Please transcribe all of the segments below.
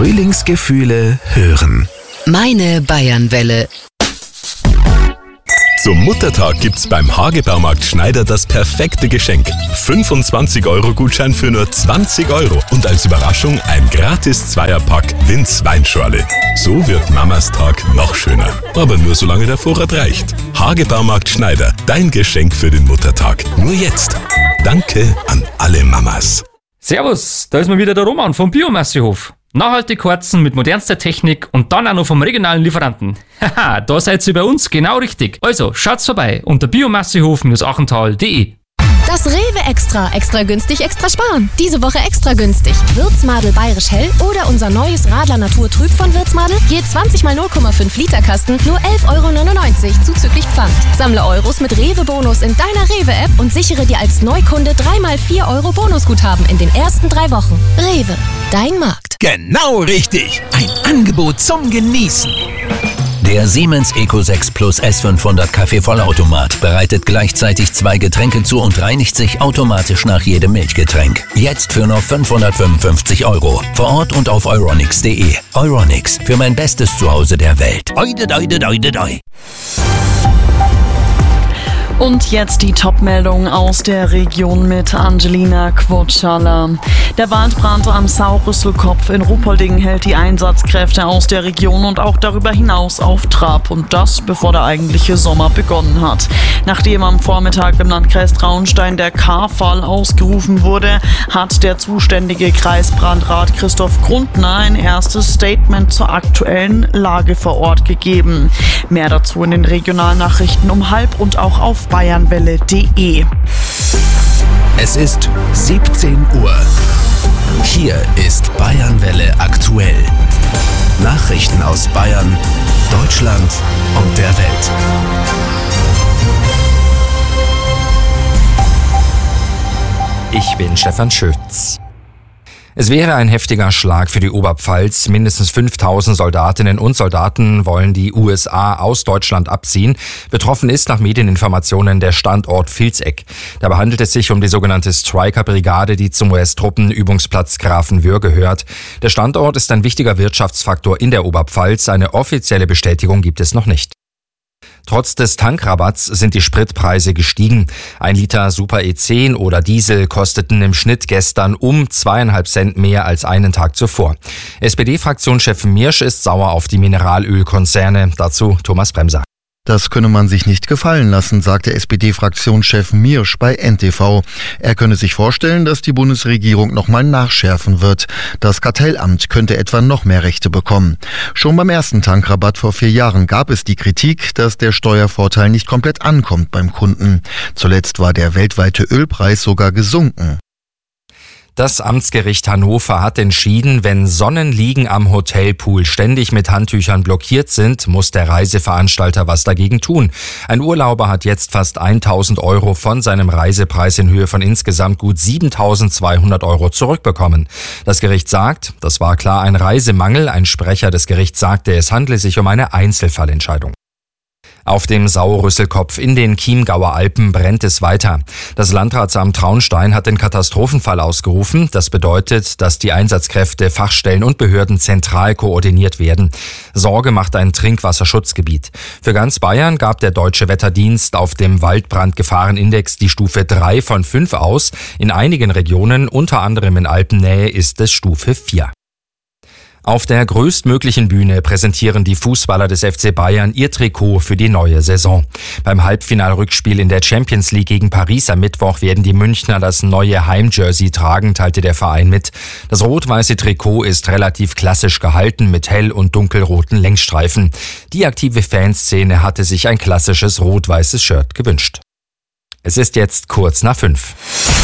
Frühlingsgefühle hören. Meine Bayernwelle. Zum Muttertag gibt's beim Hagebaumarkt Schneider das perfekte Geschenk. 25-Euro-Gutschein für nur 20 € und als Überraschung ein gratis Zweierpack Linz Weinschorle. So wird Mamas Tag noch schöner. Aber nur solange der Vorrat reicht. Hagebaumarkt Schneider, dein Geschenk für den Muttertag. Nur jetzt. Danke an alle Mamas. Servus, da ist mal wieder der Roman vom Biomassehof. Nachhaltig heizen mit modernster Technik und dann auch noch vom regionalen Lieferanten. Haha, da seid ihr bei uns genau richtig. Also, schaut's vorbei unter biomassehof-achental.de. Das Rewe Extra. Extra günstig, extra sparen. Diese Woche extra günstig. Würzmadel Bayerisch Hell oder unser neues Radler Natur Trüb von Würzmadel. Je 20 mal 0,5 Liter Kasten, nur 11,99 € zuzüglich Pfand. Sammle Euros mit Rewe-Bonus in deiner Rewe-App und sichere dir als Neukunde 3 mal 4 € Bonusguthaben in den ersten 3 Wochen. Rewe, dein Markt. Genau richtig. Ein Angebot zum Genießen. Der Siemens Eco 6 Plus S500 Kaffee-Vollautomat bereitet gleichzeitig 2 Getränke zu und reinigt sich automatisch nach jedem Milchgetränk. Jetzt für nur 555 €. Vor Ort und auf euronics.de. Euronics, für mein bestes Zuhause der Welt. Oide, oide, oide, oide. Und jetzt die Top-Meldung aus der Region mit Angelina Quotschala. Der Waldbrand am Saurüsselkopf in Ruppolding hält die Einsatzkräfte aus der Region und auch darüber hinaus auf Trab. Und das, bevor der eigentliche Sommer begonnen hat. Nachdem am Vormittag im Landkreis Traunstein der K-Fall ausgerufen wurde, hat der zuständige Kreisbrandrat Christoph Grundner ein erstes Statement zur aktuellen Lage vor Ort gegeben. Mehr dazu in den Regionalnachrichten um 12:30 und auch auf bayernwelle.de. Es ist 17 Uhr. Hier ist Bayernwelle aktuell. Nachrichten aus Bayern, Deutschland und der Welt. Ich bin Stefan Schütz. Es wäre ein heftiger Schlag für die Oberpfalz. Mindestens 5000 Soldatinnen und Soldaten wollen die USA aus Deutschland abziehen. Betroffen ist nach Medieninformationen der Standort Vilseck. Dabei handelt es sich um die sogenannte Stryker-Brigade, die zum US-Truppenübungsplatz Grafenwöhr gehört. Der Standort ist ein wichtiger Wirtschaftsfaktor in der Oberpfalz. Eine offizielle Bestätigung gibt es noch nicht. Trotz des Tankrabatts sind die Spritpreise gestiegen. 1 Liter Super E10 oder Diesel kosteten im Schnitt gestern um 2,5 Cent mehr als einen Tag zuvor. SPD-Fraktionschef Miersch ist sauer auf die Mineralölkonzerne. Dazu Thomas Bremser. Das könne man sich nicht gefallen lassen, sagte SPD-Fraktionschef Miersch bei NTV. Er könne sich vorstellen, dass die Bundesregierung nochmal nachschärfen wird. Das Kartellamt könnte etwa noch mehr Rechte bekommen. Schon beim ersten Tankrabatt vor 4 Jahren gab es die Kritik, dass der Steuervorteil nicht komplett ankommt beim Kunden. Zuletzt war der weltweite Ölpreis sogar gesunken. Das Amtsgericht Hannover hat entschieden, wenn Sonnenliegen am Hotelpool ständig mit Handtüchern blockiert sind, muss der Reiseveranstalter was dagegen tun. Ein Urlauber hat jetzt fast 1.000 € von seinem Reisepreis in Höhe von insgesamt gut 7.200 € zurückbekommen. Das Gericht sagt, das war klar ein Reisemangel. Ein Sprecher des Gerichts sagte, es handle sich um eine Einzelfallentscheidung. Auf dem Saurüsselkopf in den Chiemgauer Alpen brennt es weiter. Das Landratsamt Traunstein hat den Katastrophenfall ausgerufen. Das bedeutet, dass die Einsatzkräfte, Fachstellen und Behörden zentral koordiniert werden. Sorge macht ein Trinkwasserschutzgebiet. Für ganz Bayern gab der Deutsche Wetterdienst auf dem Waldbrandgefahrenindex die Stufe 3 von 5 aus. In einigen Regionen, unter anderem in Alpennähe, ist es Stufe 4. Auf der größtmöglichen Bühne präsentieren die Fußballer des FC Bayern ihr Trikot für die neue Saison. Beim Halbfinalrückspiel in der Champions League gegen Paris am Mittwoch werden die Münchner das neue Heimjersey tragen, teilte der Verein mit. Das rot-weiße Trikot ist relativ klassisch gehalten mit hell- und dunkelroten Längsstreifen. Die aktive Fanszene hatte sich ein klassisches rot-weißes Shirt gewünscht. Es ist jetzt kurz nach 5.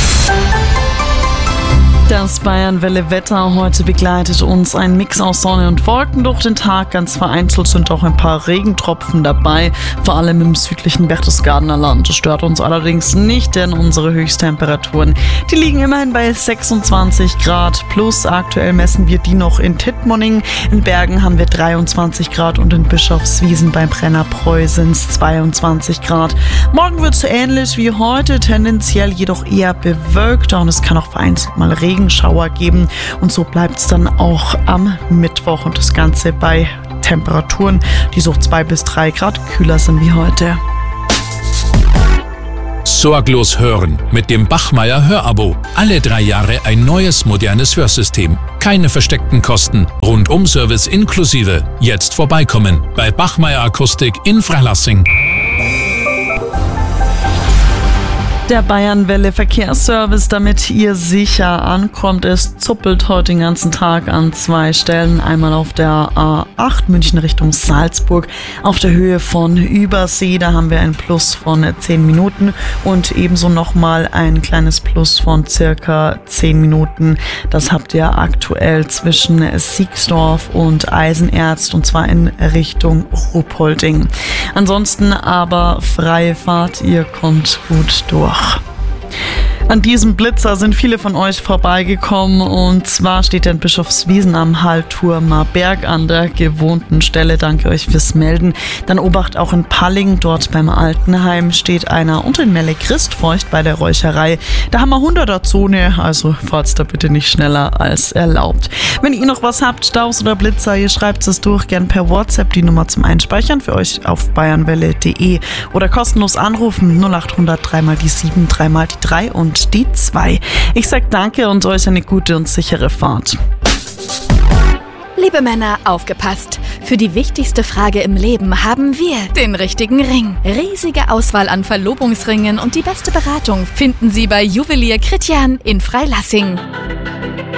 Das Bayernwelle-Wetter heute begleitet uns ein Mix aus Sonne und Wolken durch den Tag. Ganz vereinzelt sind auch ein paar Regentropfen dabei, vor allem im südlichen Berchtesgadener Land. Das stört uns allerdings nicht, denn unsere Höchsttemperaturen, die liegen immerhin bei 26 Grad plus. Aktuell messen wir die noch in Tittmoning. In Bergen haben wir 23 Grad und in Bischofswiesen bei Brennerbräu sind es 22 Grad. Morgen wird es so ähnlich wie heute, tendenziell jedoch eher bewölkt und es kann auch vereinzelt mal regnen. Regenschauer geben. Und so bleibt es dann auch am Mittwoch und das Ganze bei Temperaturen, die so 2 bis 3 Grad kühler sind wie heute. Sorglos hören mit dem Bachmeier Hörabo. Alle 3 Jahre ein neues, modernes Hörsystem. Keine versteckten Kosten. Rundum-Service inklusive. Jetzt vorbeikommen bei Bachmeier Akustik in Freilassing. Der Bayernwelle Verkehrsservice, damit ihr sicher ankommt. Es zuppelt heute den ganzen Tag an 2 Stellen. Einmal auf der A8 München Richtung Salzburg auf der Höhe von Übersee. Da haben wir ein Plus von 10 Minuten und ebenso nochmal ein kleines Plus von circa 10 Minuten. Das habt ihr aktuell zwischen Siegsdorf und Eisenerz und zwar in Richtung Ruppolding. Ansonsten aber freie Fahrt, ihr kommt gut durch. An diesem Blitzer sind viele von euch vorbeigekommen und zwar steht er in Bischofswiesen am Hallturmer Berg an der gewohnten Stelle. Danke euch fürs Melden. Dann Obacht auch in Palling, dort beim Altenheim steht einer und in Melle Christfeucht bei der Räucherei. Da haben wir 100er-Zone, also fahrt's da bitte nicht schneller als erlaubt. Wenn ihr noch was habt, Staus oder Blitzer, ihr schreibt es durch, gern per WhatsApp die Nummer zum Einspeichern für euch auf bayernwelle.de oder kostenlos anrufen 0800 3 mal die 7, 3 mal die 3 und die 2. Ich sag danke und euch eine gute und sichere Fahrt. Liebe Männer, aufgepasst! Für die wichtigste Frage im Leben haben wir den richtigen Ring. Riesige Auswahl an Verlobungsringen und die beste Beratung finden Sie bei Juwelier Christian in Freilassing.